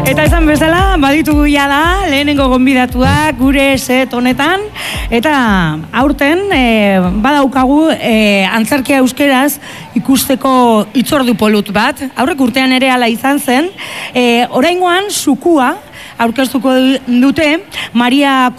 Eta esan bezala, baditugu ja da, lehenengo gonbidatuak gure set honetan, eta aurten badaukagu antzerkia euskeraz ikusteko hitzordu polut bat. Aurrek urtean ere hala izan zen, oraingoan Sukua aurkeztuko dute Maria